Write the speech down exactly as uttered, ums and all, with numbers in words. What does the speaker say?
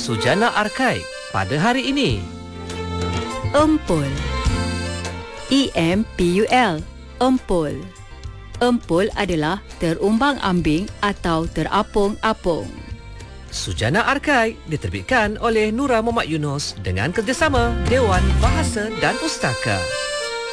Sujana Arkai pada hari ini. Empul. E M P U L. Empul. Empul adalah terumbang-ambing atau terapung-apung. Sujana Arkai diterbitkan oleh Nura Muhammad Yunus dengan kerjasama Dewan Bahasa dan Pustaka.